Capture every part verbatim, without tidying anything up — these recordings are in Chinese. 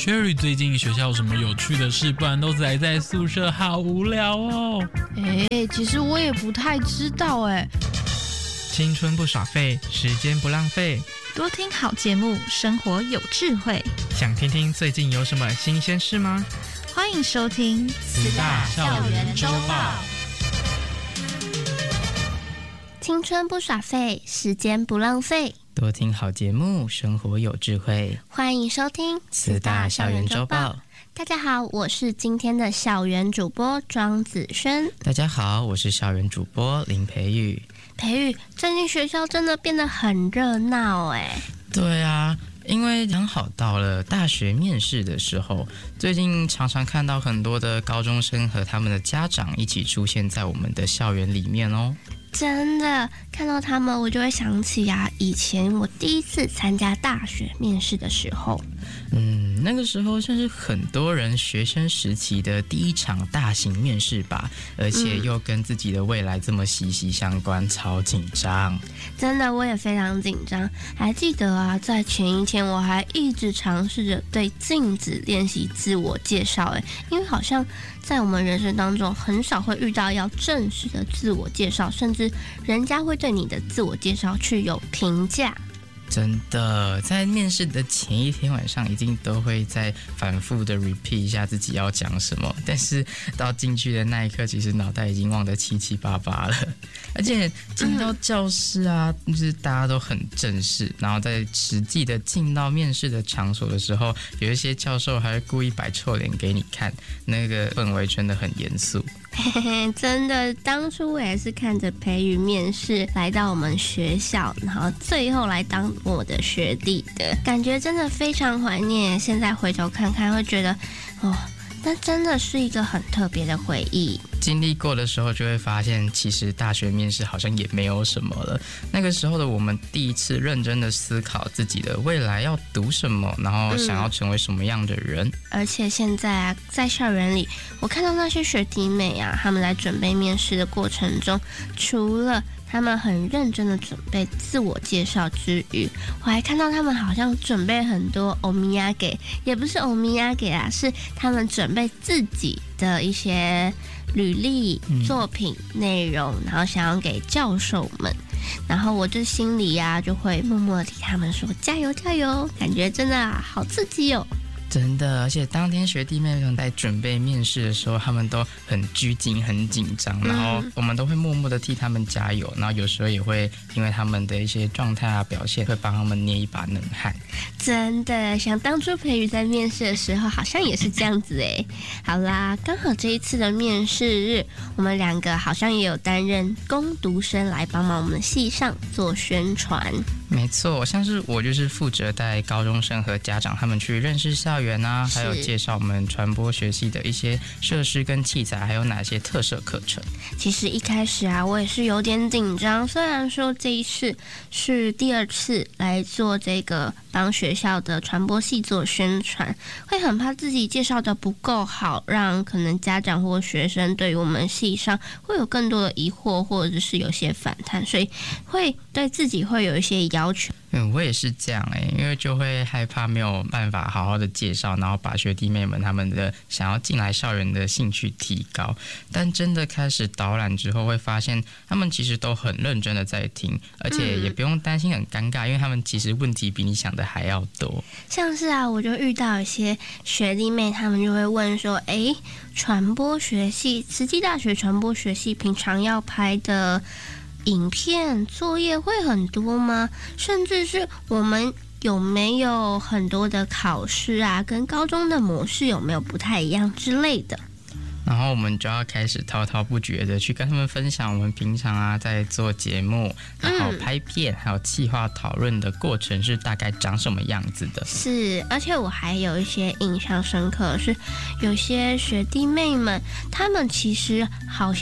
Cherry 最近学校有什么有趣的事？不然都宅在宿舍，好无聊哦。 哎，其实我也不太知道哎。 青春不耍废，时间不浪费， 多听好节目，生活有智慧。 想听听最近有什么新鲜事吗？ 欢迎收听慈大校园周报。 青春不耍废，时间不浪费， 多听好节目，生活有智慧。 欢迎收听慈大校园周报。 大家好，我是今天的校园主播庄子轩。 大家好，我是校园主播林培宇。 培宇，最近学校真的变得很热闹哎。 对啊，因为刚好到了大学面试的时候，最近常常看到很多的高中生和他们的家长一起出现在我们的校园里面哦。 真的看到他们，我就会想起啊，以前我第一次参加大学面试的时候。 嗯，那个时候算是很多人学生时期的第一场大型面试吧，而且又跟自己的未来这么息息相关，超紧张。 真的，我也非常紧张。还记得啊，在前一天我还一直尝试着对镜子练习自我介绍，哎，因为好像在我们人生当中很少会遇到要正式的自我介绍，甚至人家会对你的自我介绍去有评价。 真的，在面试的前一天晚上，一定都会再反复的 repeat 一下自己要讲什么，但是到进去的那一刻，其实脑袋已经忘得七七八八了。而且进到教室啊，就是大家都很正式，然后在实际的进到面试的场所的时候，有一些教授还会故意摆臭脸给你看，那个氛围真的很严肃。 嘿嘿，真的，当初我也是看着培宇面试来到我们学校，然后最后来当我的学弟的感觉，真的非常怀念。现在回头看看，会觉得哦，那真的是一个很特别的回忆。 经历过的时候，就会发现，其实大学面试好像也没有什么了。那个时候的我们，第一次认真的思考自己的未来要读什么，然后想要成为什么样的人。嗯、 而且现在啊，在校园里，我看到那些学弟妹啊，他们在准备面试的过程中，除了他们很认真的准备自我介绍之余，我还看到他们好像准备很多欧米亚给，也不是欧米亚给啊，是他们准备自己的一些履历、作品内容，然后想要给教授们，然后我就心里呀、啊、就会默默地替他们说加油加油，感觉真的、啊、好刺激哦。 真的，而且当天学弟妹们在准备面试的时候，他们都很拘谨、很紧张，然后我们都会默默的替他们加油，然后有时候也会因为他们的一些状态啊、表现，会帮他们捏一把冷汗。 真的，想当初培宇在面试的时候，好像也是这样子哎。好啦，刚好这一次的面试日，我们两个好像也有担任工读生来帮忙我们系上做宣传。 没错，像是我就是负责带高中生和家长他们去认识校园啊，还有介绍我们传播学系的一些设施跟器材，还有哪些特色课程。 其实一开始啊，我也是有点紧张，虽然说这一次是第二次来做这个帮学校的传播系做宣传，会很怕自己介绍的不够好，让可能家长或学生对于我们系上会有更多的疑惑，或者是有些反弹，所以会对自己会有一些要求。 嗯，我也是这样哎、欸，因为就会害怕没有办法好好的介绍，然后把学弟妹们他们的想要进来校园的兴趣提高。但真的开始导览之后，会发现他们其实都很认真的在听，而且也不用担心很尴尬，因为他们其实问题比你想的还要多。 像是啊，我就遇到一些学弟妹，他们就会问说，哎，传播学系，慈济大学传播学系平常要拍的影片作业会很多吗？甚至是我们有没有很多的考试啊，跟高中的模式有没有不太一样之类的。 然后我们就要开始滔滔不绝的去跟他们分享我们平常啊在做节目，然后拍片，还有企划讨论的过程是大概长什么样子的。 是，而且我还有一些印象深刻的是，有些学弟妹们，他们其实好像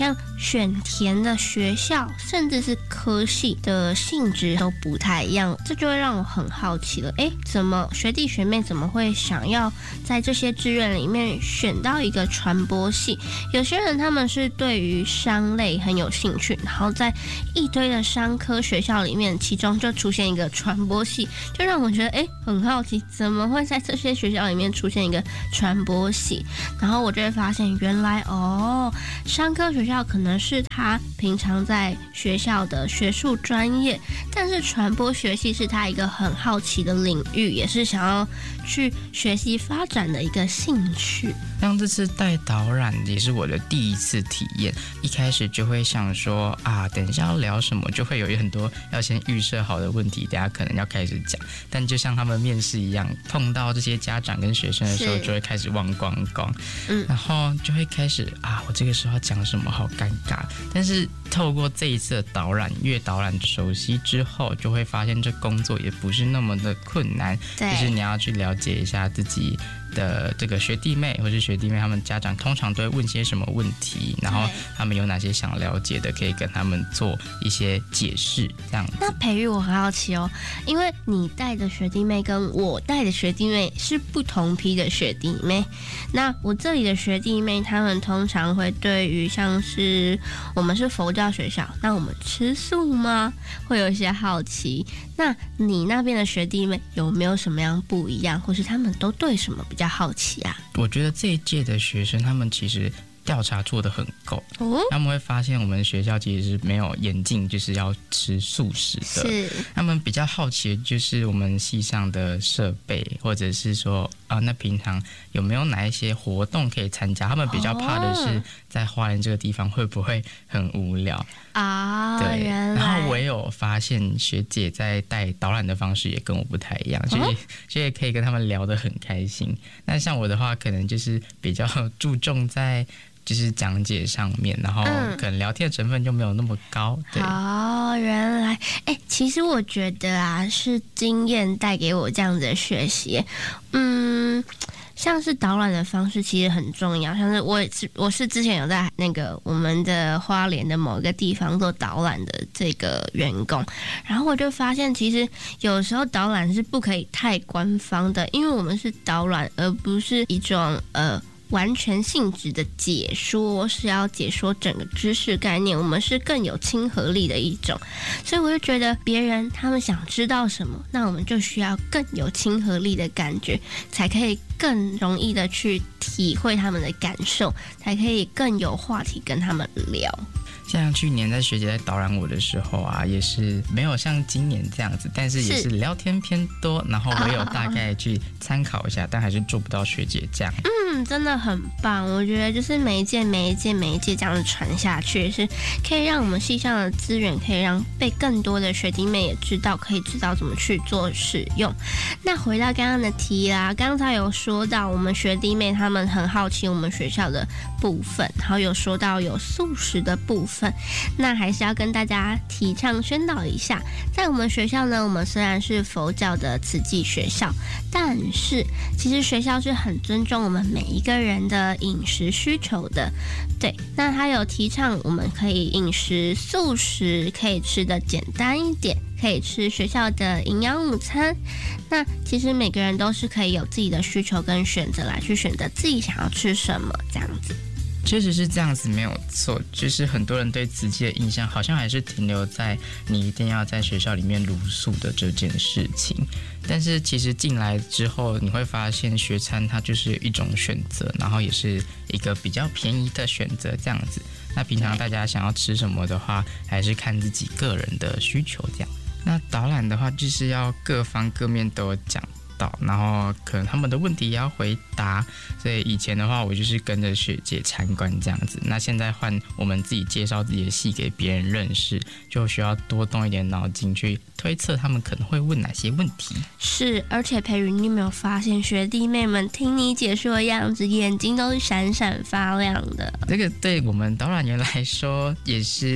选填的学校，甚至是科系的性质都不太一样，这就会让我很好奇了。哎，怎么学弟学妹怎么会想要在这些志愿里面选到一个传播系？有些人他们是对于商类很有兴趣，然后在一堆的商科学校里面，其中就出现一个传播系，就让我觉得哎很好奇，怎么会在这些学校里面出现一个传播系？然后我就会发现，原来哦，商科学校可能是他平常在学校的学术专业，但是传播学系是他一个很好奇的领域，也是想要去学习发展的一个兴趣。 像这次带导览也是我的第一次体验，一开始就会想说啊，等一下要聊什么，就会有很多要先预设好的问题，等一下可能要开始讲。但就像他们面试一样，碰到这些家长跟学生的时候，就会开始忘光光，嗯，然后就会开始啊，我这个时候要讲什么，好尴尬。但是透过这一次的导览，越导览熟悉之后，就会发现这工作也不是那么的困难，就是你要去了解一下自己的这个学弟妹或是学弟妹他们家长通常都会问些什么问题，然后他们有哪些想了解的，可以跟他们做一些解释这样子。 那培育我很好奇哦，因为你带的学弟妹跟我带的学弟妹是不同批的学弟妹，那我这里的学弟妹他们通常会对于像是我们是佛教学校，那我们吃素吗？会有一些好奇。那你那边的学弟妹有没有什么样不一样，或是他们都对什么比较好奇啊？ 我觉得这一届的学生他们其实调查做得很够，哦，他们会发现我们学校其实是没有严禁就是要吃素食的，是他们比较好奇的就是我们系上的设备，或者是说啊，那平常有没有哪一些活动可以参加？他们比较怕的是在花莲这个地方会不会很无聊啊？对，然后我也有发现学姐在带导览的方式也跟我不太一样，所以所以可以跟他们聊得很开心。那像我的话，可能就是比较注重在就是讲解上面，然后可能聊天的成分就没有那么高。对， 哦，原来，哎，其实我觉得啊，是经验带给我这样子的学习。嗯，像是导览的方式其实很重要，像是我也是我是之前有在那个我们的花莲的某一个地方做导览的这个员工，然后我就发现其实有时候导览是不可以太官方的，因为我们是导览而不是一种呃完全性质的解说，是要解说整个知识概念，我们是更有亲和力的一种，所以我就觉得别人他们想知道什么，那我们就需要更有亲和力的感觉，才可以更容易的去体会他们的感受，才可以更有话题跟他们聊。 像去年在学姐在导览我的时候啊，也是没有像今年这样子，但是也是聊天偏多，然后我有大概去参考一下，但还是做不到学姐这样。 嗯，真的很棒，我觉得就是每一届每一届每一届这样子传下去，是可以让我们系上的资源可以让被更多的学弟妹也知道，可以知道怎么去做使用。那回到刚刚的题啦，刚才有说到我们学弟妹他们很好奇我们学校的部分，然后有说到有素食的部分，那还是要跟大家提倡宣导一下，在我们学校呢，我们虽然是佛教的慈济学校，但是其实学校是很尊重我们每一个人的饮食需求的。对，那他有提倡我们可以饮食素食，可以吃的简单一点，可以吃学校的营养午餐。那其实每个人都是可以有自己的需求跟选择来去选择自己想要吃什么这样子。 确实是这样子，没有错。就是很多人对慈济的印象好像还是停留在你一定要在学校里面茹素的这件事情，但是其实进来之后，你会发现学餐它就是一种选择，然后也是一个比较便宜的选择这样子。那平常大家想要吃什么的话，还是看自己个人的需求这样。那导览的话，就是要各方各面都有讲到，然后可能他们的问题也要回答，所以以前的话我就是跟着学姐参观这样子，那现在换我们自己介绍自己的系给别人认识，就需要多动一点脑筋去推测他们可能会问哪些问题。 是，而且培瑜，你有没有发现学弟妹们听你解说的样子，眼睛都是闪闪发亮的？ 这个对我们导览员来说也是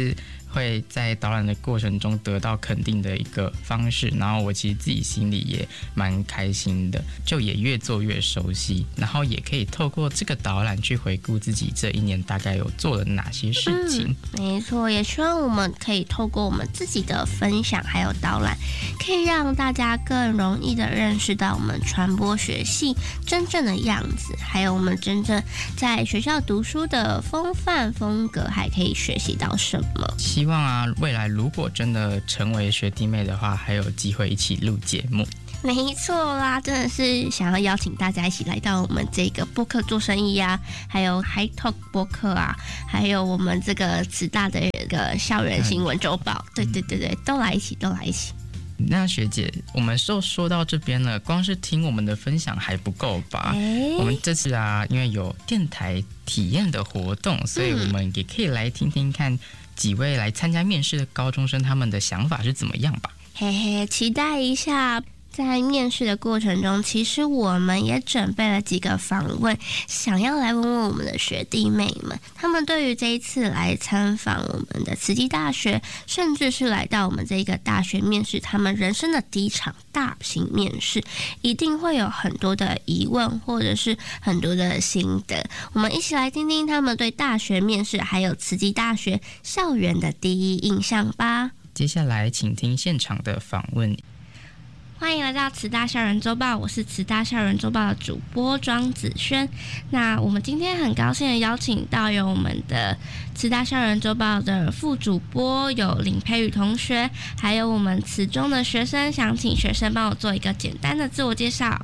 会在导览的过程中得到肯定的一个方式，然后我其实自己心里也蛮开心的，就也越做越熟悉，然后也可以透过这个导览去回顾自己这一年大概有做了哪些事情。 嗯，没错，也希望我们可以透过我们自己的分享还有导览，可以让大家更容易的认识到我们传播学系真正的样子，还有我们真正在学校读书的风范风格，还可以学习到什么。 希望啊，未来如果真的成为学弟妹的话，还有机会一起录节目。 没错啦，真的是想要邀请大家一起来到我们这个播客做生意啊，还有 High Talk 播客啊，还有我们这个慈大的一个校园新闻周报，对对对对，都来一起，都来一起。 那学姐，我们就说到这边了，光是听我们的分享还不够吧？欸、我们这次啊，因为有电台体验的活动，所以我们也可以来听听看几位来参加面试的高中生他们的想法是怎么样吧。 嘿嘿，期待一下。在面试的过程中，其实我们也准备了几个访问，想要来问问我们的学弟妹们，他们对于这一次来参访我们的慈济大学，甚至是来到我们这个大学面试，他们人生的第一场大型面试，一定会有很多的疑问，或者是很多的心得。我们一起来听听他们对大学面试，还有慈济大学校园的第一印象吧。 接下来，请听现场的访问。 欢迎来到慈大校园周报，我是慈大校园周报的主播庄子轩。那我们今天很高兴的邀请到有我们的慈大校园周报的副主播有林佩宇同学，还有我们慈中的学生，想请学生帮我做一个简单的自我介绍。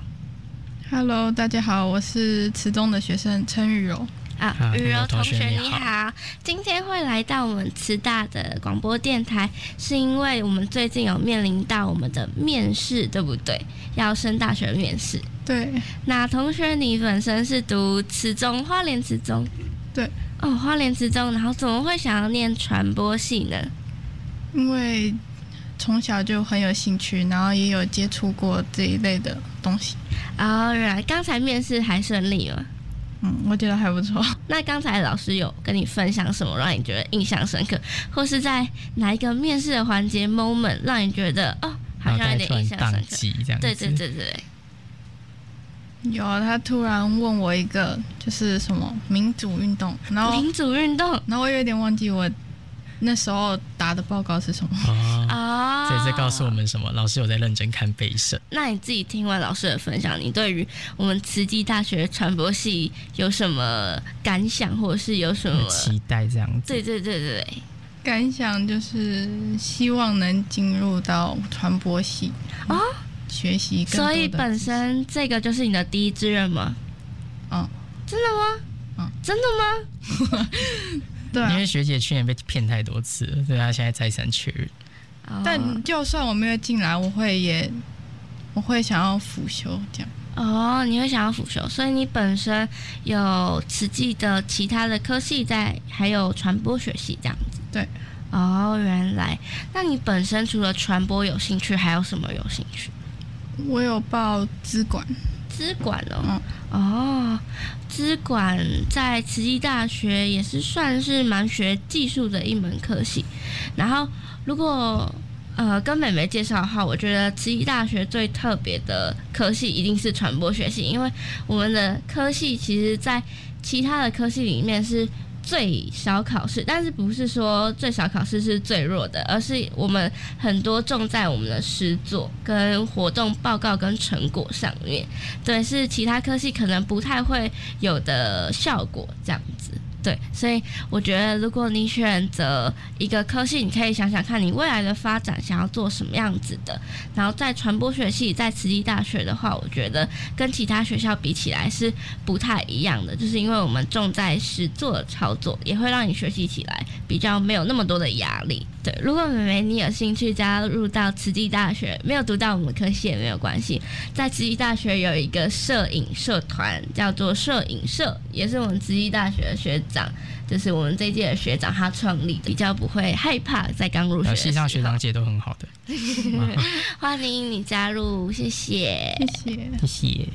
Hello， 大家好，我是慈中的学生陈雨柔。 啊，雨柔同学你好，今天会来到我们慈大的广播电台，是因为我们最近有面临到我们的面试，对不对？要升大学面试。 对。 那同学，你本身是读慈中，花莲慈中？ 对。 哦，花莲慈中，然后怎么会想要念传播系呢？ 因为从小就很有兴趣，然后也有接触过这一类的东西。 哦，原来刚才面试还顺利吗？ 嗯，我觉得还不错。 那刚才老师有跟你分享什么让你觉得印象深刻，或是在哪一个面试的环节 moment 让你觉得哦，好像有点印象深刻？ 这样对对对对。 有，他突然问我一个就是什么民主运动，然后民主运动， 然后我有点忘记我那时候答的报告是什么啊？这这告诉我们什么？老师有在认真看备审。 那你自己听完老师的分享，你对于我们慈济大学传播系有什么感想，或者是有什么期待？这样子？ 对对对对对。 感想就是希望能进入到传播系哦，学习更多的。 所以本身这个就是你的第一志愿吗？ 嗯， 真的吗？嗯，真的吗？ 对啊， 因为学姐去年被骗太多次了，所以她现在再三确认。 哦、但就算我没有进来，我会也我会想要辅修这样。 哦，你会想要辅修，所以你本身有慈济的其他的科系在，还有传播学系这样子。 对。 哦，原来，那你本身除了传播有兴趣，还有什么有兴趣？ 我有报资管。 资管哦，嗯、哦，资管在慈济大学也是算是蛮学技术的一门科系。然后，如果呃跟妹妹介绍的话，我觉得慈济大学最特别的科系一定是传播学系，因为我们的科系其实在其他的科系里面是最少考试，但是不是说最少考试是最弱的，而是我们很多重在我们的实作跟活动报告跟成果上面，对，是其他科系可能不太会有的效果这样子。对，所以我觉得如果你选择一个科系，你可以想想看你未来的发展想要做什么样子的。然后在传播学系，在慈济大学的话，我觉得跟其他学校比起来是不太一样的，就是因为我们重在实作的操作，也会让你学习起来比较没有那么多的压力。对，如果妹妹你有兴趣加入到慈济大学，没有读到我们科系也没有关系，在慈济大学有一个摄影社团叫做摄影社，也是我们慈济大学的学长，就是我们这一届的学长他创立的，比较不会害怕在刚入学的时候。 系上学长姐都很好的， 欢迎你加入，谢谢， 谢谢， 谢谢。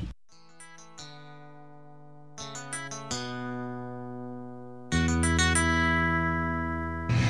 欢迎来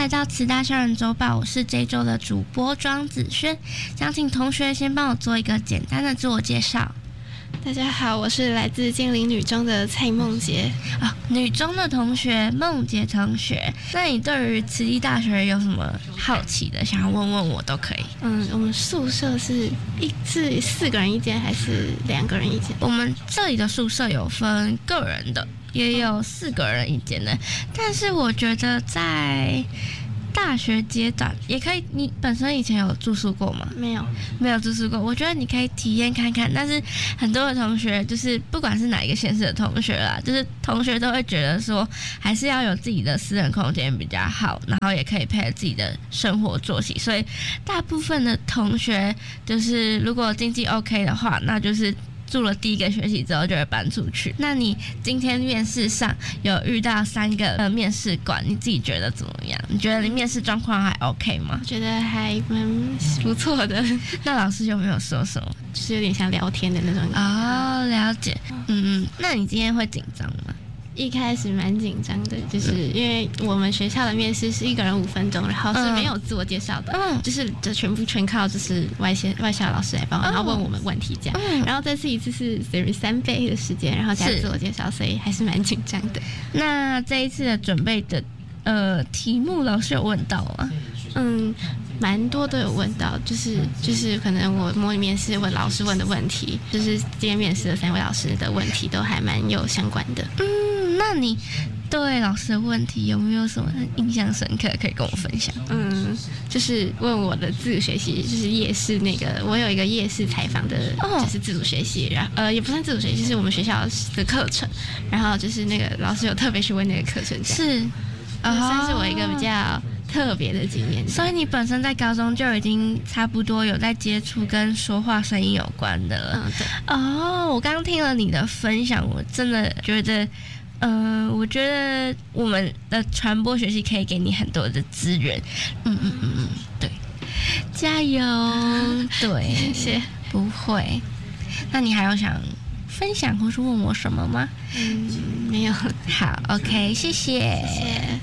来到慈大校园周报，我是这周的主播庄子轩，想请同学先帮我做一个简单的自我介绍。 大家好，我是来自金陵女中的蔡梦洁。 啊、哦，女中的同学，梦洁同学。那你对于慈济大学有什么好奇的，想要问问我都可以。 嗯，我们宿舍是一是四个人一间还是两个人一间？ 我们这里的宿舍有分个人的，也有四个人一间的。但是我觉得在大学阶段也可以，你本身以前有住宿过吗？ 没有， 没有住宿过。我觉得你可以体验看看，但是很多的同学，就是不管是哪一个县市的同学啦，就是同学都会觉得说，还是要有自己的私人空间比较好，然后也可以配合自己的生活作息。所以大部分的同学，就是如果经济 OK 的话，那就是住了第一个学期之后就会搬出去。那你今天面试上有遇到三个呃面试官，你自己觉得怎么样？你觉得你面试状况还 OK 吗？ 我觉得还蛮不错的。 那老师有没有说什么？ 就是有点像聊天的那种感觉。 哦，了解。嗯嗯，那你今天会紧张吗？ 一开始蛮紧张的，就是因为我们学校的面试是一个人五分钟，然后是没有自我介绍的，嗯，就是这全部全靠就是外校外校老师来帮我，然后问我们问题这样，嗯，然后这次一次是等于三倍的时间，然后加自我介绍，所以还是蛮紧张的。 那这一次的准备的呃题目，老师有问到吗？ 嗯，蛮多都有问到，就是就是可能我模拟面试问老师问的问题，就是今天面试的三位老师的问题都还蛮有相关的。 嗯，那你对老师的问题有没有什么印象深刻可以跟我分享？ 嗯，就是问我的自主学习，就是夜市那个，我有一个夜市采访的，就是自主学习，然后呃也不算自主学习，就是我们学校的课程，然后就是那个老师有特别去问那个课程， 是， 算是我一个比较特别的经验。 所以你本身在高中就已经差不多有在接触跟说话声音有关的了。 嗯，对。 哦，我刚刚听了你的分享，我真的觉得。嗯、呃，我觉得我们的传播学习可以给你很多的资源。嗯嗯嗯嗯，对，加油！对， 谢谢。 不会。那你还有想分享或是问我什么吗？ 嗯，没有。 好 ，OK， 谢谢。 谢谢。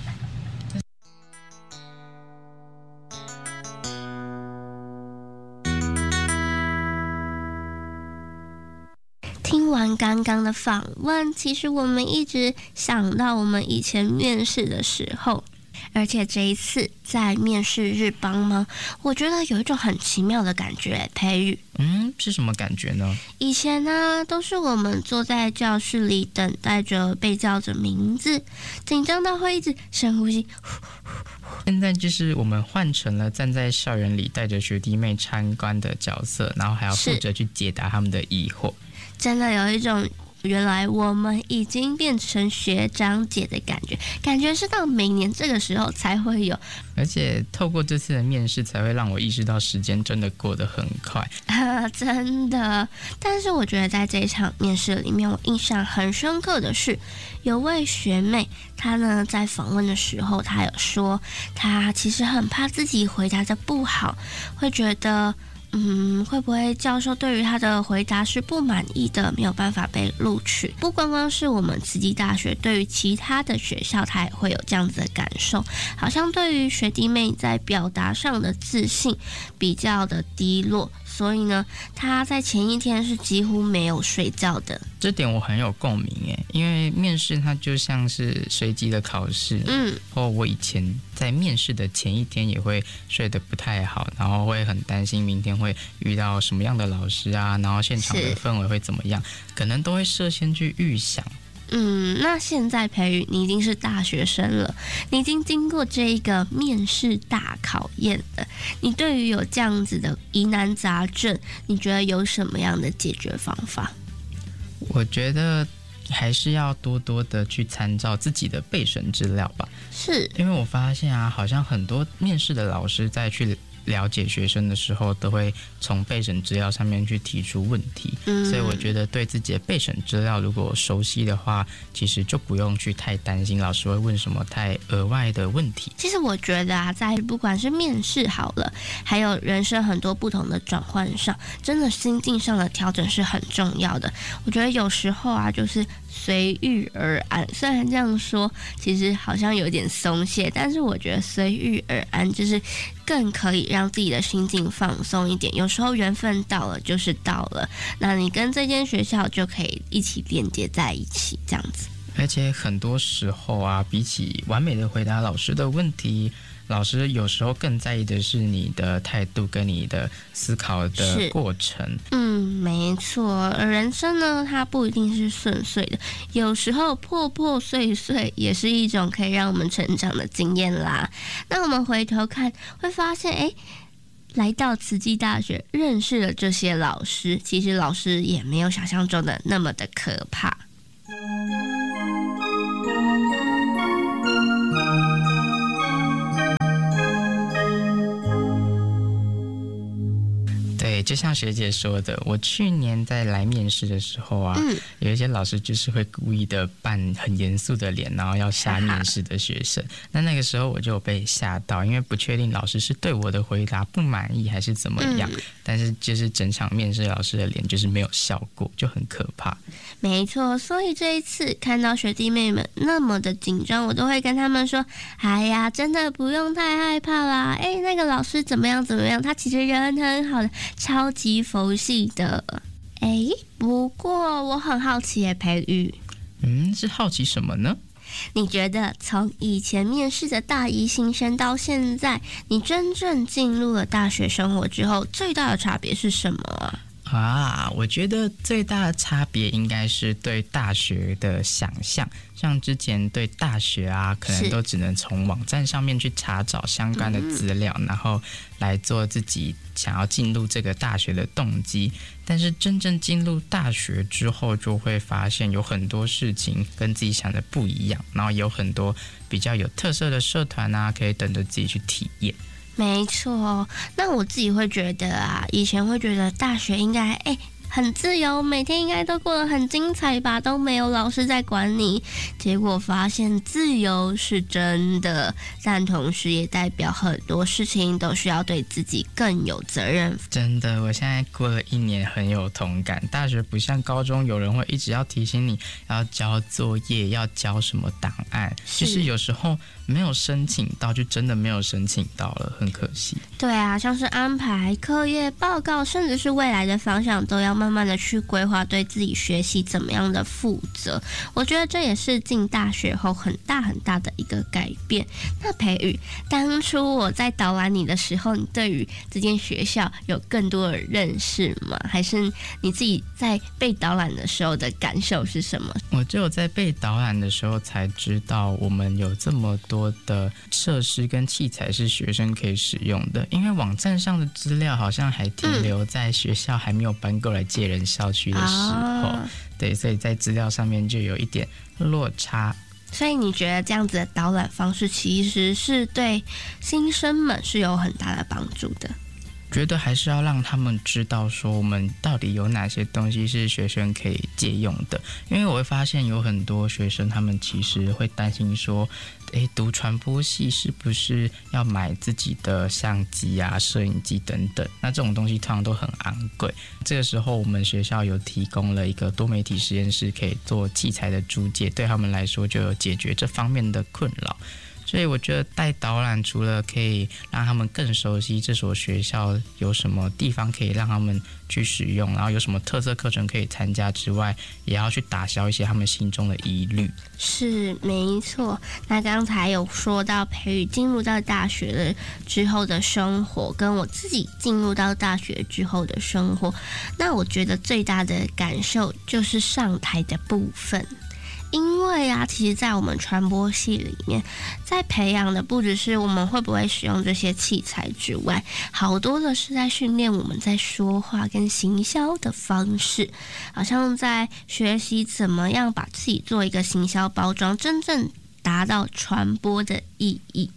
听完刚刚的访问，其实我们一直想到我们以前面试的时候，而且这一次在面试日帮忙，我觉得有一种很奇妙的感觉。培育， 嗯，是什么感觉呢？ 以前呢，都是我们坐在教室里等待着被叫着名字，紧张到会一直深呼吸。 现在就是我们换成了站在校园里带着学弟妹参观的角色，然后还要负责去解答他们的疑惑。 真的有一种原来我们已经变成学长姐的感觉，感觉是到每年这个时候才会有。 而且透过这次的面试，才会让我意识到时间真的过得很快。 啊，真的。但是我觉得在这一场面试里面，我印象很深刻的是，有位学妹，她呢在访问的时候，她有说，她其实很怕自己回答的不好，会觉得。嗯，会不会教授对于他的回答是不满意的，没有办法被录取？不光光是我们慈济大学，对于其他的学校，他也会有这样子的感受，好像对于学弟妹在表达上的自信比较的低落，所以呢，他在前一天是几乎没有睡觉的。 这点我很有共鸣耶，因为面试它就像是随机的考试，嗯，或我以前在面试的前一天也会睡得不太好，然后会很担心明天会遇到什么样的老师啊，然后现场的氛围会怎么样，可能都会事先去预想。 嗯，那现在培育你已经是大学生了，你已经经过这一个面试大考验了，你对于有这样子的疑难杂症，你觉得有什么样的解决方法？ 我觉得还是要多多的去参照自己的备审资料吧。 是， 因为我发现啊，好像很多面试的老师在去了解学生的时候，都会从备审资料上面去提出问题，嗯，所以我觉得对自己的备审资料如果熟悉的话，其实就不用去太担心老师会问什么太额外的问题。 其实我觉得啊，在不管是面试好了，还有人生很多不同的转换上，真的心境上的调整是很重要的。我觉得有时候啊，就是随遇而安。虽然这样说，其实好像有点松懈，但是我觉得随遇而安就是更可以让自己的心境放松一点。有时候缘分到了就是到了，那你跟这间学校就可以一起连接在一起，这样子。 而且很多时候啊，比起完美的回答老师的问题，老师有时候更在意的是你的态度跟你的思考的过程。 嗯，没错。而人生呢，它不一定是顺遂的，有时候破破碎碎也是一种可以让我们成长的经验啦。那我们回头看，会发现，哎，来到慈济大学，认识了这些老师，其实老师也没有想象中的那么的可怕。 对，就像学姐说的，我去年在来面试的时候啊，嗯、有一些老师就是会故意的扮很严肃的脸，然后要吓面试的学生。那那个时候我就被吓到，因为不确定老师是对我的回答不满意还是怎么样。嗯、但是就是整场面试老师的脸就是没有笑过，就很可怕。 没错，所以这一次看到学弟妹们那么的紧张，我都会跟他们说：“哎呀，真的不用太害怕啦！哎，那个老师怎么样怎么样，他其实人很好的。”超级佛系的。哎，不过我很好奇耶，培育， 嗯，是好奇什么呢？ 你觉得从以前面试的大一新生到现在，你真正进入了大学生活之后，最大的差别是什么啊？ 啊，我觉得最大的差别应该是对大学的想象。像之前对大学啊，可能都只能从网站上面去查找相关的资料，嗯、然后来做自己想要进入这个大学的动机。但是真正进入大学之后，就会发现有很多事情跟自己想的不一样，然后有很多比较有特色的社团啊，可以等着自己去体验。 没错，那我自己会觉得啊，以前会觉得大学应该哎。很自由，每天应该都过得很精彩吧，都没有老师在管你。结果发现自由是真的，但同时也代表很多事情都需要对自己更有责任。 真的，我现在过了一年很有同感。大学不像高中，有人会一直要提醒你要交作业，要交什么档案，其实有时候没有申请到，就真的没有申请到了，很可惜。 对啊，像是安排课业报告，甚至是未来的方向，都要慢慢的去规划，对自己学习怎么样的负责。我觉得这也是进大学后很大很大的一个改变。那培育，当初我在导览你的时候，你对于这间学校有更多的认识吗？还是你自己在被导览的时候的感受是什么？ 我只有在被导览的时候才知道，我们有这么多的设施跟器材是学生可以使用的，因为网站上的资料好像还停留在学校还没有搬过来介人校区的时候，啊、对，所以在资料上面就有一点落差。 所以你觉得这样子的导览方式其实是对新生们是有很大的帮助的？ 觉得还是要让他们知道说我们到底有哪些东西是学生可以借用的，因为我会发现有很多学生他们其实会担心说，诶，读传播系是不是要买自己的相机啊、摄影机等等，那这种东西通常都很昂贵。这个时候我们学校有提供了一个多媒体实验室，可以做器材的租借，对他们来说就有解决这方面的困扰。所以我觉得带导览除了可以让他们更熟悉这所学校有什么地方可以让他们去使用，然后有什么特色课程可以参加之外，也要去打消一些他们心中的疑虑。 是没错。那刚才有说到培育进入到大学了之后的生活，跟我自己进入到大学之后的生活，那我觉得最大的感受就是上台的部分。因为啊，其实在我们传播系里面，在培养的不只是我们会不会使用这些器材之外，好多的是在训练我们在说话跟行销的方式，好像在学习怎么样把自己做一个行销包装，真正达到传播的意义。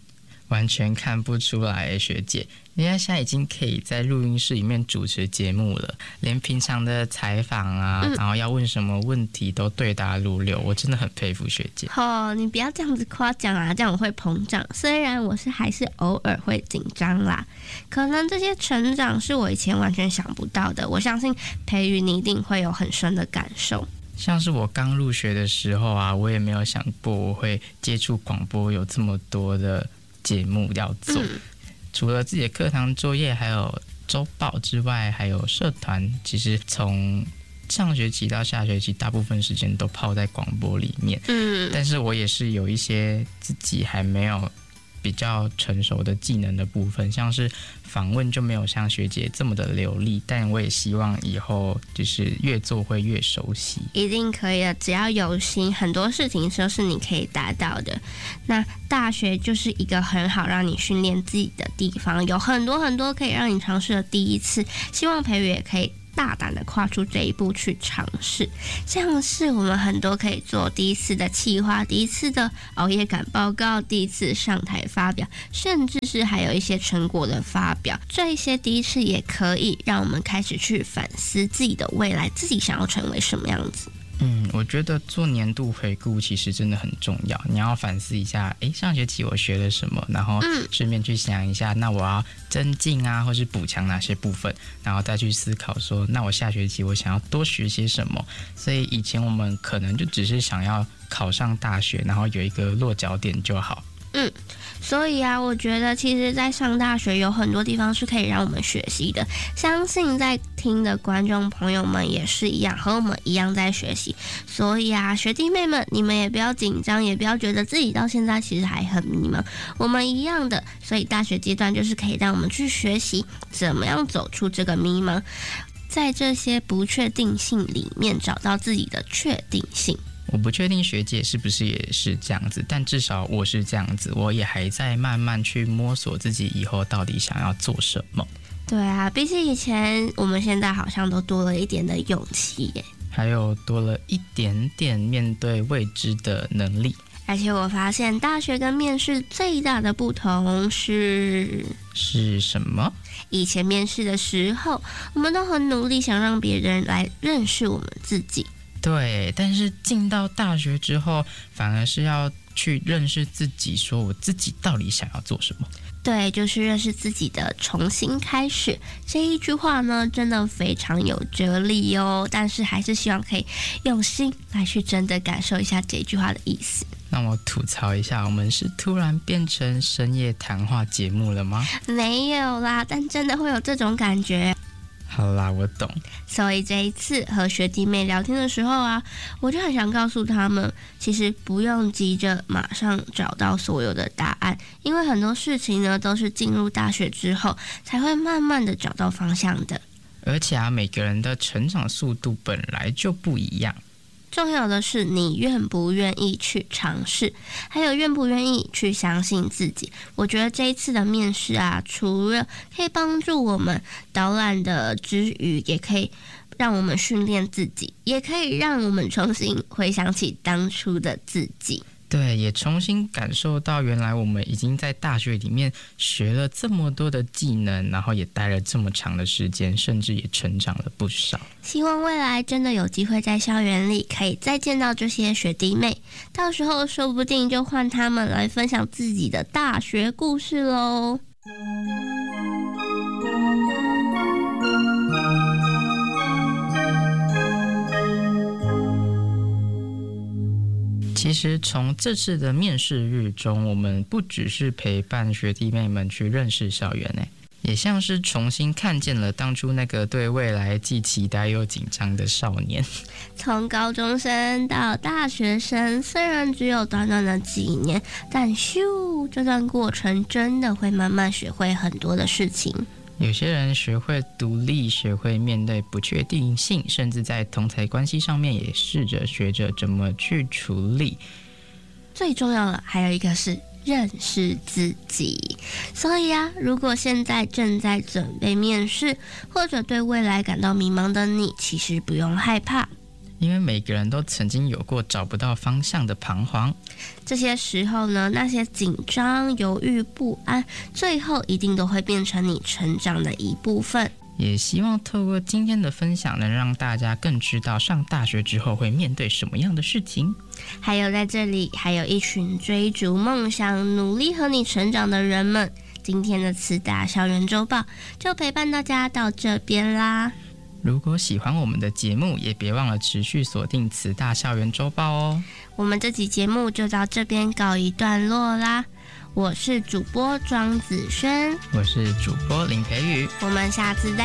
完全看不出来，学姐，人家现在已经可以在录音室里面主持节目了，连平常的采访啊、嗯，然后要问什么问题都对答如流，我真的很佩服学姐。 哦，你不要这样子夸奖啊，这样我会膨胀。虽然我是还是偶尔会紧张啦，可能这些成长是我以前完全想不到的。我相信培瑜你一定会有很深的感受。 像是我刚入学的时候啊，我也没有想过我会接触广播，有这么多的节目要做。嗯，除了自己的课堂作业还有周报之外，还有社团，其实从上学期到下学期大部分时间都泡在广播里面。嗯，但是我也是有一些自己还没有比较成熟的技能的部分，像是访问就没有像学姐这么的流利，但我也希望以后就是越做会越熟悉。 一定可以的，只要有心，很多事情都是你可以达到的。那大学就是一个很好让你训练自己的地方，有很多很多可以让你尝试的第一次，希望培瑜也可以大胆的跨出这一步去尝试，像是我们很多可以做第一次的企划，第一次的熬夜赶报告，第一次上台发表，甚至是还有一些成果的发表，这一些第一次也可以让我们开始去反思自己的未来，自己想要成为什么样子。 嗯，我觉得做年度回顾其实真的很重要，你要反思一下，诶，上学期我学了什么，然后顺便去想一下，那我要增进啊，或是补强哪些部分，然后再去思考说，那我下学期我想要多学些什么。所以以前我们可能就只是想要考上大学，然后有一个落脚点就好。 嗯，所以啊，我觉得其实在上大学有很多地方是可以让我们学习的，相信在听的观众朋友们也是一样，和我们一样在学习。所以啊，学弟妹们，你们也不要紧张，也不要觉得自己到现在其实还很迷茫，我们一样的。所以大学阶段就是可以让我们去学习怎么样走出这个迷茫，在这些不确定性里面找到自己的确定性。 我不确定学姐是不是也是这样子，但至少我是这样子，我也还在慢慢去摸索自己以后到底想要做什么。 对啊，比起以前，我们现在好像都多了一点的勇气耶， 还有多了一点点面对未知的能力。 而且我发现大学跟面试最大的不同是是什么？ 以前面试的时候，我们都很努力想让别人来认识我们自己。 对，但是进到大学之后，反而是要去认识自己，说我自己到底想要做什么。 对，就是认识自己的重新开始。这一句话呢，真的非常有哲理哦，但是还是希望可以用心来去真的感受一下这句话的意思。 让我吐槽一下，我们是突然变成深夜谈话节目了吗？ 没有啦，但真的会有这种感觉。 好啦，我懂。 所以这一次和学弟妹聊天的时候啊，我就很想告诉他们，其实不用急着马上找到所有的答案，因为很多事情呢都是进入大学之后才会慢慢的找到方向的。 而且啊，每个人的成长速度本来就不一样。 重要的是你愿不愿意去尝试，还有愿不愿意去相信自己。我觉得这一次的面试啊，除了可以帮助我们导览的之余，也可以让我们训练自己，也可以让我们重新回想起当初的自己。 对，也重新感受到原来我们已经在大学里面学了这么多的技能，然后也待了这么长的时间，甚至也成长了不少。 希望未来真的有机会在校园里可以再见到这些学弟妹，到时候说不定就换他们来分享自己的大学故事咯。 其实从这次的面试日中，我们不只是陪伴学弟妹们去认识校园，也像是重新看见了当初那个对未来既期待又紧张的少年。 从高中生到大学生，虽然只有短短的几年，但咻，这段过程真的会慢慢学会很多的事情。 有些人学会独立，学会面对不确定性，甚至在同侪关系上面也试着学着怎么去处理。 最重要的还有一个是认识自己。所以啊，如果现在正在准备面试，或者对未来感到迷茫的你，其实不用害怕。 因为每个人都曾经有过找不到方向的彷徨。 这些时候呢，那些紧张、犹豫、不安，最后一定都会变成你成长的一部分。 也希望透过今天的分享，能让大家更知道上大学之后会面对什么样的事情。 还有在这里，还有一群追逐梦想、努力和你成长的人们。今天的慈大校园周报就陪伴大家到这边啦。 如果喜欢我们的节目，也别忘了持续锁定慈大校园周报哦。 我们这集节目就到这边告一段落啦。我是主播庄子轩， 我是主播林培宇， 我们下次再